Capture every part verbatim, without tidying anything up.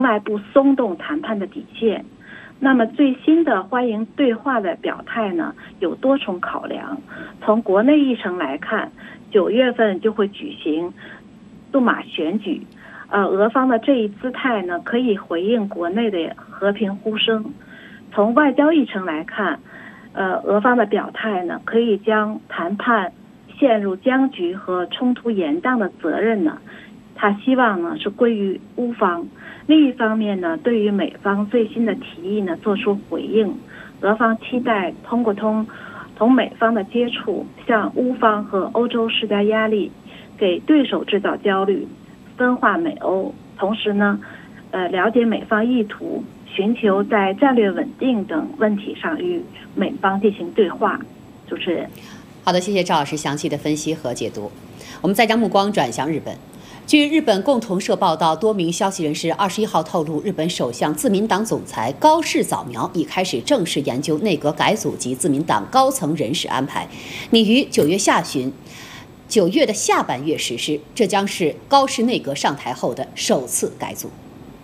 外部松动谈判的底线。那么最新的欢迎对话的表态呢，有多重考量。从国内议程来看，九月份就会举行杜马选举，呃，俄方的这一姿态呢，可以回应国内的和平呼声。从外交议程来看，呃，俄方的表态呢，可以将谈判陷入僵局和冲突延宕的责任呢，他希望呢是归于乌方。另一方面呢，对于美方最新的提议呢做出回应，俄方期待通过通同美方的接触，向乌方和欧洲施加压力，给对手制造焦虑，分化美欧。同时呢，呃，了解美方意图，寻求在战略稳定等问题上与美方进行对话。主持人， 好的，谢谢赵老师详细的分析和解读。我们再将目光转向日本。据日本共同社报道，多名消息人士二十一号透露，日本首相自民党总裁高市早苗已开始正式研究内阁改组及自民党高层人事安排，拟于九月下旬、九月的下半月实施。这将是高市内阁上台后的首次改组。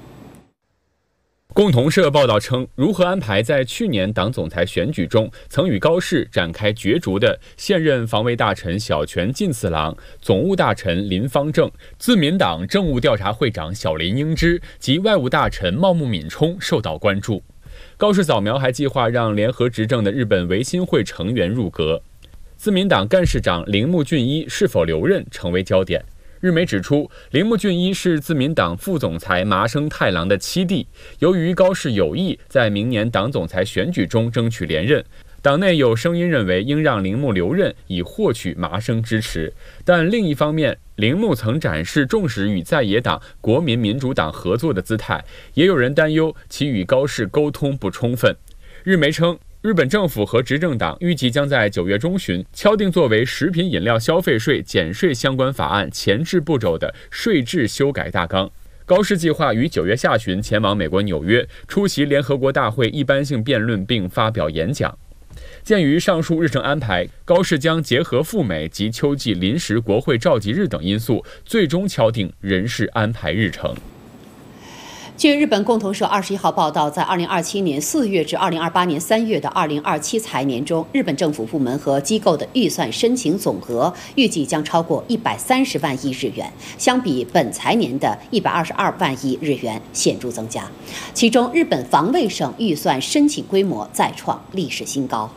共同社报道称，如何安排在去年党总裁选举中曾与高市展开角逐的现任防卫大臣小泉进次郎、总务大臣林方正、自民党政务调查会长小林英之及外务大臣茂木敏充受到关注。高市早苗还计划让联合执政的日本维新会成员入阁，自民党干事长铃木俊一是否留任成为焦点。日媒指出，铃木俊一是自民党副总裁麻生太郎的七弟，由于高市有意在明年党总裁选举中争取连任，党内有声音认为应让铃木留任以获取麻生支持。但另一方面，铃木曾展示重视与在野党国民民主党合作的姿态，也有人担忧其与高市沟通不充分。日媒称，日本政府和执政党预计将在九月中旬敲定作为食品饮料消费税减税相关法案前置步骤的税制修改大纲。高市计划于九月下旬前往美国纽约出席联合国大会一般性辩论并发表演讲。鉴于上述日程安排，高市将结合赴美及秋季临时国会召集日等因素，最终敲定人事安排日程。 据日本共同社二十一号报道，在二零二七年四月至二零二八年三月的二零二七财年中，日本政府部门和机构的预算申请总额预计将超过一百三十万亿日元，相比本财年的一百二十二万亿日元显著增加。其中，日本防卫省预算申请规模再创历史新高。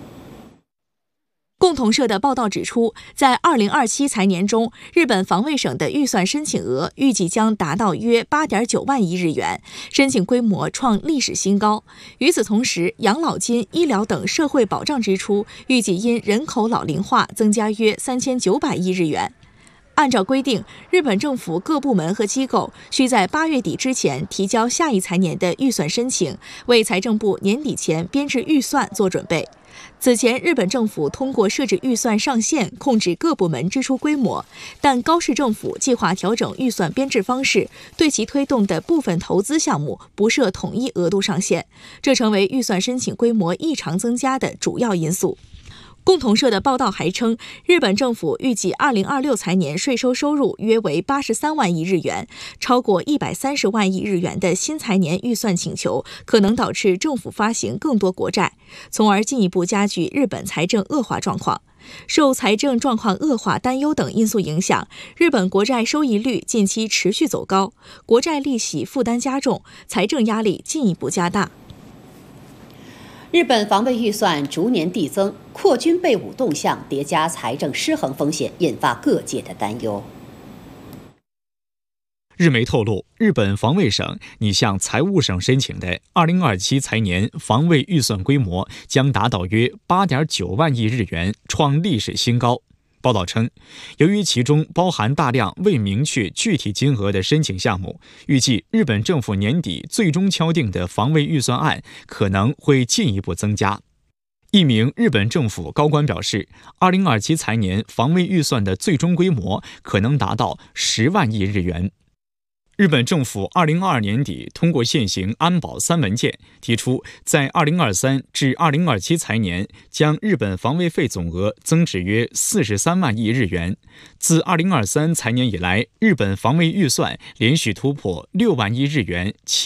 共同社的报道指出，在二零二七财年中，日本防卫省的预算申请额预计将达到约 八点九万亿日元，申请规模创历史新高。与此同时，养老金、医疗等社会保障支出预计因人口老龄化增加约三千九百亿日元。按照规定，日本政府各部门和机构需在八月底之前提交下一财年的预算申请，为财政部年底前编制预算做准备。此前，日本政府通过设置预算上限控制各部门支出规模，但高市政府计划调整预算编制方式，对其推动的部分投资项目不设统一额度上限，这成为预算申请规模异常增加的主要因素。共同社的报道还称，日本政府预计二零二六财年税收收入约为八十三万亿日元，超过一百三十万亿日元的新财年预算请求可能导致政府发行更多国债，从而进一步加剧日本财政恶化状况。受财政状况恶化担忧等因素影响，日本国债收益率近期持续走高，国债利息负担加重，财政压力进一步加大。 日本防卫预算逐年递增，扩军备武动向叠加财政失衡风险，引发各界的担忧。 日媒透露，日本防卫省拟向财务省申请的二零二七财年防卫预算规模将达到约 八点九万亿日元，创历史新高。报道称，由于其中包含大量未明确具体金额的申请项目，预计日本政府年底最终敲定的防卫预算案可能会进一步增加。一名日本政府高官表示，二零二七财年防卫预算的最终规模可能达到十万亿日元。 日本政府二零二二年底通过现行安保三文件，提出在二零二三至二零二七财年将日本防卫费总额增至约四十三万亿日元。自二零二三财年以来，日本防卫预算连续突破六万亿日元。